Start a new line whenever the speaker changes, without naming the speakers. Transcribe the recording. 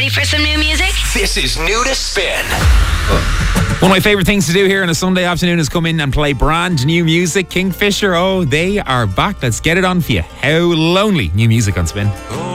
Ready for some new music?
This is New to Spin.
One of my favourite things to do here on a Sunday afternoon is come in and play brand new music. Kingfisher, oh, they are back. Let's get it on for you. How lonely. New music on Spin.